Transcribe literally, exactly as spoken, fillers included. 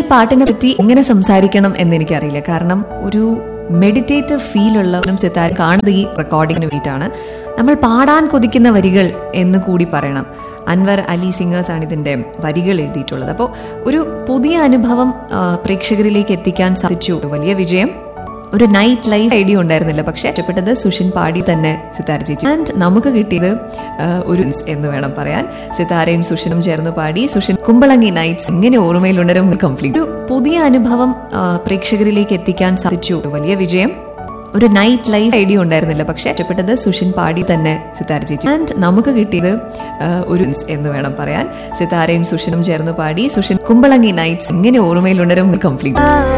പാട്ടിനെ പറ്റി എങ്ങനെ സംസാരിക്കണം എന്ന് എനിക്കറിയില്ല. കാരണം ഒരു മെഡിറ്റേറ്റീവ് ഫീൽ ഉള്ള സിത്താര കാണുന്നത് ഈ റെക്കോർഡിങ്ങിന് വേണ്ടിയിട്ടാണ്. നമ്മൾ പാടാൻ കൊതിക്കുന്ന വരികൾ എന്ന് കൂടി പറയണം. അൻവർ അലി സിംഗേഴ്സ് ആണ് ഇതിന്റെ വരികൾ എഴുതിയിട്ടുള്ളത്. അപ്പോൾ ഒരു പുതിയ അനുഭവം പ്രേക്ഷകരിലേക്ക് എത്തിക്കാൻ സാധിച്ചു. വലിയ വിജയം. ഒരു നൈറ്റ് ലൈവ് ഐഡിയ ഉണ്ടായിരുന്നില്ല, പക്ഷെ ഇഷ്ടപ്പെട്ടത് സുഷിൻ പാടി തന്നെ സിത്താര ചേച്ചി. ആൻഡ് നമുക്ക് കിട്ടിയത് ഒരു എന്ന് വേണം പറയാൻ. സിത്താരയും സുഷിനും ചേർന്ന് പാടി. സുഷിൻ കുമ്പളങ്ങി നൈറ്റ്സ് ഇങ്ങനെ ഓർമ്മയിലുണ്ടരും കംപ്ലീറ്റ്. ഒരു പുതിയ അനുഭവം പ്രേക്ഷകരിലേക്ക് എത്തിക്കാൻ സാധിച്ചു. വലിയ വിജയം. ഒരു നൈറ്റ് ലൈവ് ഐഡിയ ഉണ്ടായിരുന്നില്ല, പക്ഷെ ഇഷ്ടപ്പെട്ടത് സുഷിൻ പാടി തന്നെ സിത്താര ചേച്ചി. ആൻഡ് നമുക്ക് കിട്ടിയത് ഒരു എന്ന് വേണം പറയാൻ. സിത്താരയും സുഷിനും ചേർന്ന് പാടി. സുഷിൻ കുമ്പളങ്ങി നൈറ്റ്സ് ഇങ്ങനെ ഓർമ്മയിലുണ്ടരും കംപ്ലീറ്റ്.